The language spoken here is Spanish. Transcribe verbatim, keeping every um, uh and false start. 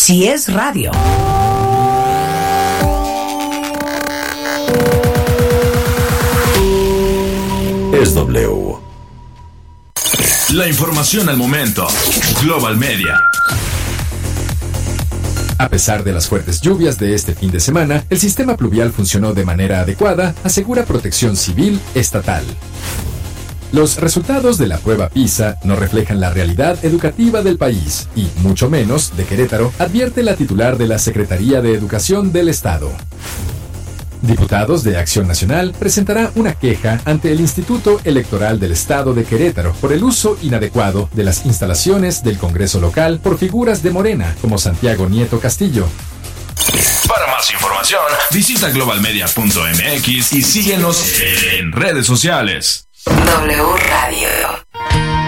Si es radio. Es W. La información al momento. Global Media. A pesar de las fuertes lluvias de este fin de semana, el sistema pluvial funcionó de manera adecuada, asegura Protección Civil Estatal. Los resultados de la prueba PISA no reflejan la realidad educativa del país y, mucho menos, de Querétaro, advierte la titular de la Secretaría de Educación del Estado. Diputados de Acción Nacional presentará una queja ante el Instituto Electoral del Estado de Querétaro por el uso inadecuado de las instalaciones del Congreso local por figuras de Morena, como Santiago Nieto Castillo. Para más información, visita global media punto m x y síguenos en redes sociales. W Radio.